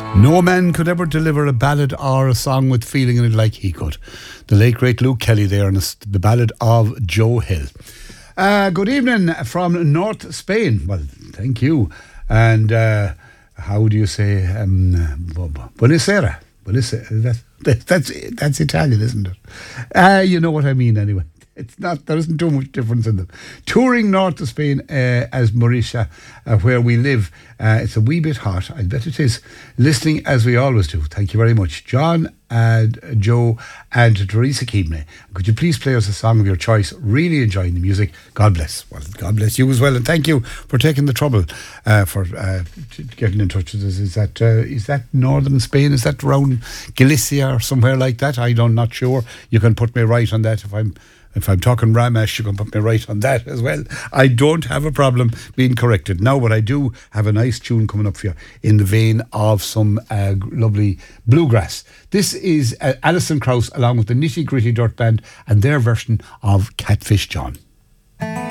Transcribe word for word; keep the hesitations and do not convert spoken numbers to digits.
No man could ever deliver a ballad or a song with feeling in it like he could. The late great Luke Kelly there, and it's the ballad of Joe Hill. Uh, good evening from North Spain. Well, thank you. And uh, how do you say um, buonasera? Buonasera. That, that's that's Italian, isn't it? Uh, you know what I mean anyway. It's not, there isn't too much difference in them. Touring north to Spain uh, as Mauritia, uh, where we live. Uh, it's a wee bit hot, I bet it is. Listening as we always do. Thank you very much. John and Joe and Teresa Keaveney. Could you please play us a song of your choice? Really enjoying the music. God bless. Well, God bless you as well. And thank you for taking the trouble uh, for uh, getting in touch with us. Is that, uh, is that northern Spain? Is that around Galicia or somewhere like that? I'm not sure. You can put me right on that if I'm If I'm talking Ramesh, you can put me right on that as well. I don't have a problem being corrected. Now, but I do have a nice tune coming up for you in the vein of some uh, lovely bluegrass. This is uh, Alison Krauss along with the Nitty Gritty Dirt Band and their version of Catfish John.